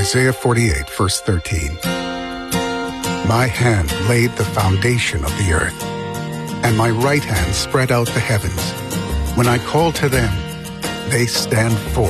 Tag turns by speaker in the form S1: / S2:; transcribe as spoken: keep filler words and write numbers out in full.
S1: Isaiah forty-eight, verse thirteen. My hand laid the foundation of the earth, and my right hand spread out the heavens. When I call to them, they stand forth.